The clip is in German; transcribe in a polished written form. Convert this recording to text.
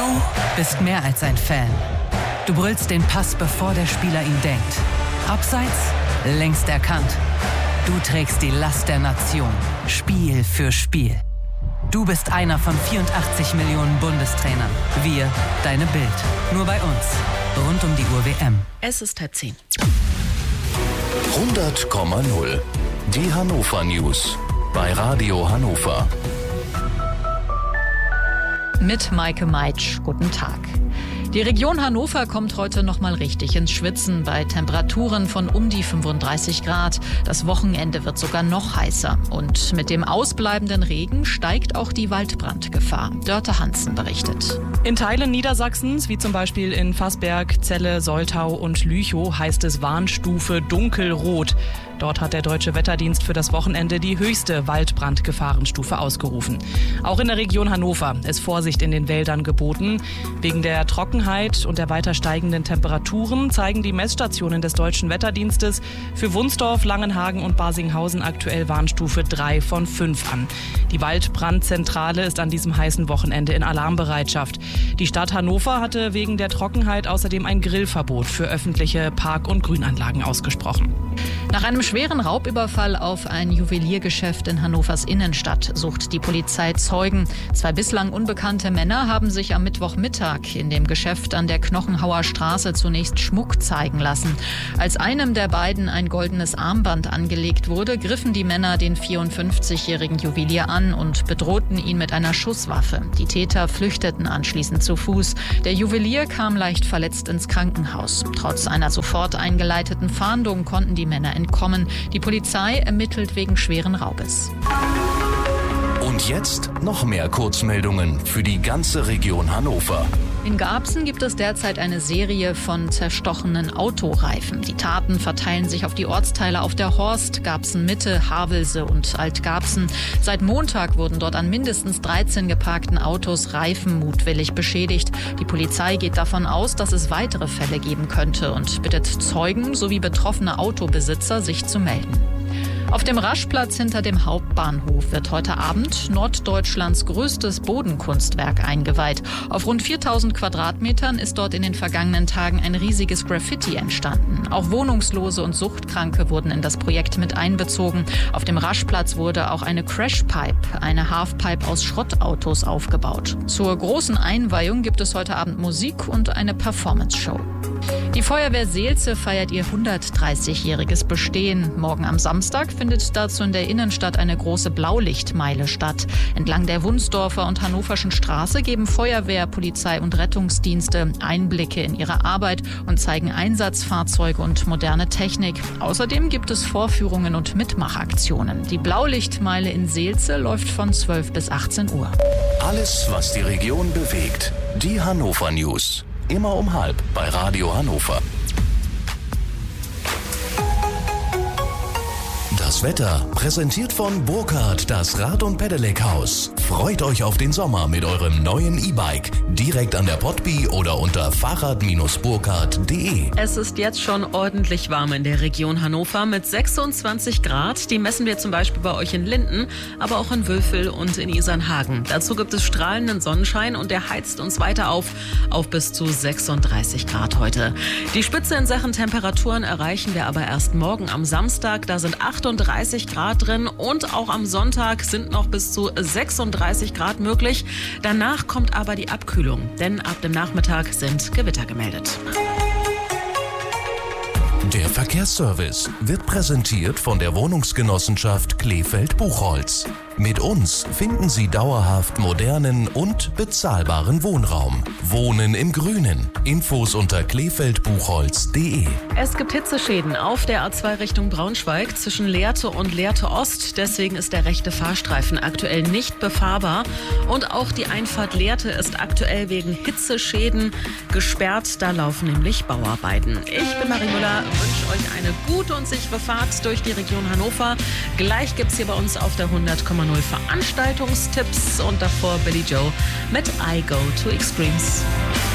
Du bist mehr als ein Fan. Du brüllst den Pass, bevor der Spieler ihn denkt. Abseits, längst erkannt. Du trägst die Last der Nation, Spiel für Spiel. Du bist einer von 84 Millionen Bundestrainern. Wir, deine Bild. Nur bei uns. Rund um die Uhr WM. Es ist 10:30. 100,0. Die Hannover News. Bei Radio Hannover. Mit Maike Meitsch. Guten Tag. Die Region Hannover kommt heute noch mal richtig ins Schwitzen bei Temperaturen von um die 35 Grad. Das Wochenende wird sogar noch heißer. Und mit dem ausbleibenden Regen steigt auch die Waldbrandgefahr. Dörte Hansen berichtet. In Teilen Niedersachsens, wie zum Beispiel in Fassberg, Celle, Soltau und Lüchow, heißt es Warnstufe dunkelrot. Dort hat der Deutsche Wetterdienst für das Wochenende die höchste Waldbrandgefahrenstufe ausgerufen. Auch in der Region Hannover ist Vorsicht in den Wäldern geboten. Wegen der Trockenheit und der weiter steigenden Temperaturen zeigen die Messstationen des Deutschen Wetterdienstes für Wunsdorf, Langenhagen und Barsinghausen aktuell Warnstufe 3 von 5 an. Die Waldbrandzentrale ist an diesem heißen Wochenende in Alarmbereitschaft. Die Stadt Hannover hatte wegen der Trockenheit außerdem ein Grillverbot für öffentliche Park- und Grünanlagen ausgesprochen. Nach einem schweren Raubüberfall auf ein Juweliergeschäft in Hannovers Innenstadt sucht die Polizei Zeugen. 2 bislang unbekannte Männer haben sich am Mittwochmittag in dem Geschäft an der Knochenhauer Straße zunächst Schmuck zeigen lassen. Als einem der beiden ein goldenes Armband angelegt wurde, griffen die Männer den 54-jährigen Juwelier an und bedrohten ihn mit einer Schusswaffe. Die Täter flüchteten anschließend zu Fuß. Der Juwelier kam leicht verletzt ins Krankenhaus. Trotz einer sofort eingeleiteten Fahndung konnten die Männer entkommen. Die Polizei ermittelt wegen schweren Raubes. Und jetzt noch mehr Kurzmeldungen für die ganze Region Hannover. In Garbsen gibt es derzeit eine Serie von zerstochenen Autoreifen. Die Taten verteilen sich auf die Ortsteile auf der Horst, Garbsen Mitte, Havelse und Alt-Garbsen. Seit Montag wurden dort an mindestens 13 geparkten Autos Reifen mutwillig beschädigt. Die Polizei geht davon aus, dass es weitere Fälle geben könnte und bittet Zeugen sowie betroffene Autobesitzer, sich zu melden. Auf dem Raschplatz hinter dem Hauptbahnhof wird heute Abend Norddeutschlands größtes Bodenkunstwerk eingeweiht. Auf rund 4000 Quadratmetern ist dort in den vergangenen Tagen ein riesiges Graffiti entstanden. Auch Wohnungslose und Suchtkranke wurden in das Projekt mit einbezogen. Auf dem Raschplatz wurde auch eine Crashpipe, eine Halfpipe aus Schrottautos, aufgebaut. Zur großen Einweihung gibt es heute Abend Musik und eine Performance-Show. Die Feuerwehr Seelze feiert ihr 130-jähriges Bestehen. Morgen am Samstag findet dazu in der Innenstadt eine große Blaulichtmeile statt. Entlang der Wunsdorfer und Hannoverschen Straße geben Feuerwehr, Polizei und Rettungsdienste Einblicke in ihre Arbeit und zeigen Einsatzfahrzeuge und moderne Technik. Außerdem gibt es Vorführungen und Mitmachaktionen. Die Blaulichtmeile in Seelze läuft von 12 bis 18 Uhr. Alles, was die Region bewegt. Die Hannover News. Immer um 12:30 bei Radio Hannover. Das Wetter präsentiert von Burkhardt, das Rad- und Pedelec-Haus. Freut euch auf den Sommer mit eurem neuen E-Bike. Direkt an der Potby oder unter fahrrad-burkhardt.de. Es ist jetzt schon ordentlich warm in der Region Hannover mit 26 Grad. Die messen wir zum Beispiel bei euch in Linden, aber auch in Wülfel und in Isernhagen. Dazu gibt es strahlenden Sonnenschein und der heizt uns weiter auf bis zu 36 Grad heute. Die Spitze in Sachen Temperaturen erreichen wir aber erst morgen am Samstag. Da sind 38 Grad drin und auch am Sonntag sind noch bis zu 36 Grad möglich. Danach kommt aber die Abkühlung, denn ab dem Nachmittag sind Gewitter gemeldet. Der Verkehrsservice wird präsentiert von der Wohnungsgenossenschaft Kleefeld-Buchholz. Mit uns finden Sie dauerhaft modernen und bezahlbaren Wohnraum. Wohnen im Grünen. Infos unter kleefeldbuchholz.de. Es gibt Hitzeschäden auf der A2 Richtung Braunschweig zwischen Lehrte und Lehrte Ost. Deswegen ist der rechte Fahrstreifen aktuell nicht befahrbar. Und auch die Einfahrt Lehrte ist aktuell wegen Hitzeschäden gesperrt. Da laufen nämlich Bauarbeiten. Ich bin Marie Müller, wünsche euch eine gute und sichere Fahrt durch die Region Hannover. Gleich gibt es hier bei uns auf der 100,0 Veranstaltungstipps und davor Billy Joe mit I Go to Extremes.